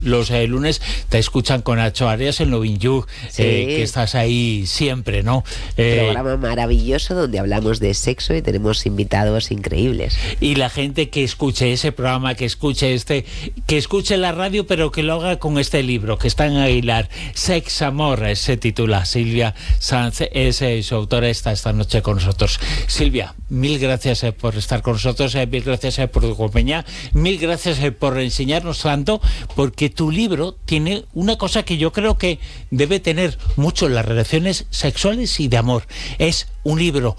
Los lunes te escuchan con Nacho Arias en Lovin You, Sí. que estás ahí siempre, ¿no? Programa maravilloso donde hablamos de sexo y tenemos invitados increíbles. Y la gente que escuche ese programa, que escuche la radio, pero que lo haga con este libro que está en Aguilar, Sex Amor, se titula. Silvia Sanz es su autora, está esta noche con nosotros. Silvia, mil gracias por estar con nosotros, mil gracias por tu compañía, mil gracias por enseñarnos tanto, porque tu libro tiene una cosa que yo creo que debe tener mucho en las relaciones sexuales y de amor. Es un libro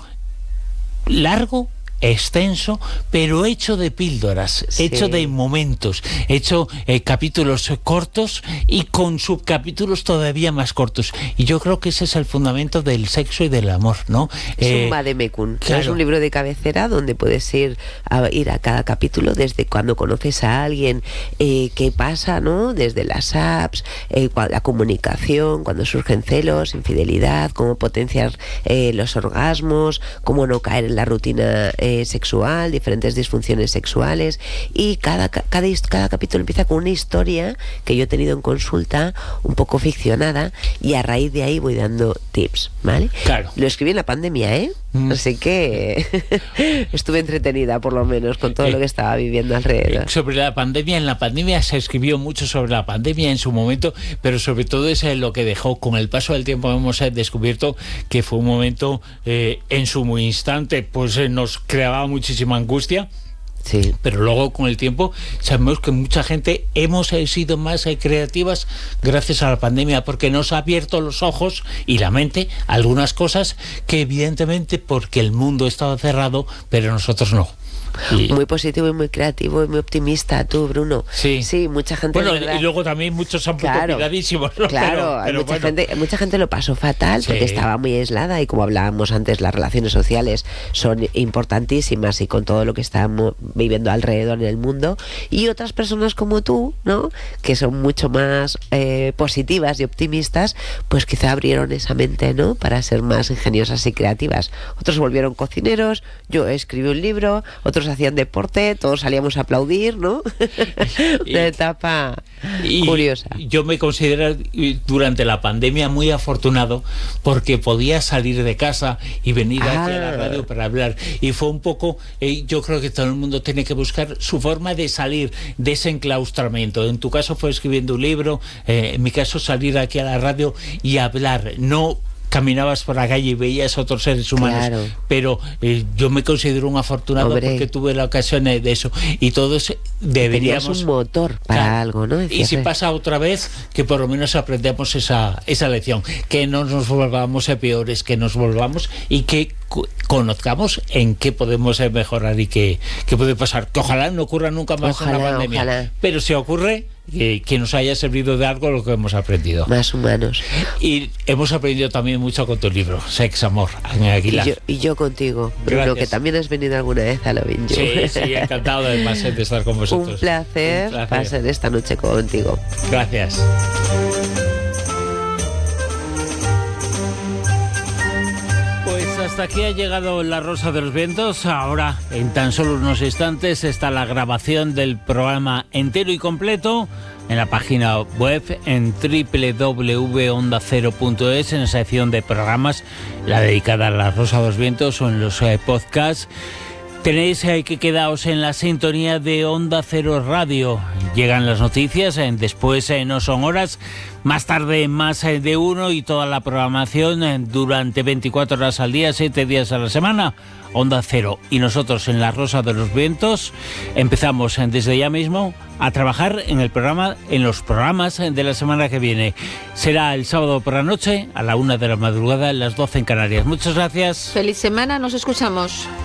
largo, extenso, pero hecho de píldoras, Sí. hecho de momentos, hecho capítulos cortos y con subcapítulos todavía más cortos. Y yo creo que ese es el fundamento del sexo y del amor, ¿no? Es un vademecum, claro. Es un libro de cabecera donde puedes ir a cada capítulo, desde cuando conoces a alguien, qué pasa, ¿no? Desde las apps, la comunicación, cuando surgen celos, infidelidad, cómo potenciar los orgasmos, cómo no caer en la rutina sexual, diferentes disfunciones sexuales, y cada capítulo empieza con una historia que yo he tenido en consulta, un poco ficcionada, y a raíz de ahí voy dando tips, ¿vale? Claro. Lo escribí en la pandemia, así que estuve entretenida, por lo menos, con todo lo que estaba viviendo alrededor. Sobre la pandemia, en la pandemia se escribió mucho sobre la pandemia en su momento, pero sobre todo es lo que dejó. Con el paso del tiempo hemos descubierto que fue un momento, en su instante, pues nos creaba muchísima angustia. Sí. Pero luego, con el tiempo, sabemos que mucha gente hemos sido más creativas gracias a la pandemia, porque nos ha abierto los ojos y la mente a algunas cosas que, evidentemente, porque el mundo estaba cerrado, pero nosotros no. Muy positivo y muy creativo y muy optimista tú, Bruno. Sí, mucha gente. Bueno, y luego también muchos han puesto cuidadísimos, ¿no? Claro, pero mucha gente lo pasó fatal porque estaba muy aislada, y como hablábamos antes, las relaciones sociales son importantísimas, y con todo lo que estamos viviendo alrededor en el mundo, y otras personas como tú, ¿no? Que son mucho más positivas y optimistas, pues quizá abrieron esa mente, ¿no? Para ser más ingeniosas y creativas. Otros se volvieron cocineros, yo escribí un libro, otros hacían deporte, todos salíamos a aplaudir, ¿no? Una etapa curiosa. Yo me considero durante la pandemia muy afortunado, porque podía salir de casa y venir aquí a la radio para hablar, y fue un poco, yo creo que todo el mundo tiene que buscar su forma de salir de ese enclaustramiento. En tu caso fue escribiendo un libro, en mi caso salir aquí a la radio y hablar. No caminabas por la calle y veías a otros seres humanos, claro. Pero yo me considero un afortunado, porque tuve la ocasión de eso, y todos deberíamos... Tenías un motor para algo, ¿no? Y si pasa otra vez, que por lo menos aprendamos esa lección, que no nos volvamos peores, que nos volvamos y que conozcamos en qué podemos mejorar y qué puede pasar. Que ojalá no ocurra nunca más una pandemia, pero si ocurre, que nos haya servido de algo lo que hemos aprendido. Más humanos. Y hemos aprendido también mucho con tu libro, Sex Amor, en Aguilar. Y yo contigo, Bruno, gracias. Que también has venido alguna vez a Lovin You. Sí, encantado además de estar con vosotros. Un placer pasar esta noche contigo. Gracias. Hasta aquí ha llegado La Rosa de los Vientos. Ahora, en tan solo unos instantes, está la grabación del programa entero y completo en la página web, en www.ondacero.es, en la sección de programas, la dedicada a La Rosa de los Vientos, o en los podcasts. Tenéis que quedaos en la sintonía de Onda Cero Radio. Llegan las noticias, después no son horas, más tarde más de uno, y toda la programación durante 24 horas al día, 7 días a la semana. Onda Cero. Y nosotros en La Rosa de los Vientos empezamos desde ya mismo a trabajar en los programas de la semana que viene. Será el sábado por la noche, a la 1 de la madrugada, a las 12 en Canarias. Muchas gracias. Feliz semana, nos escuchamos.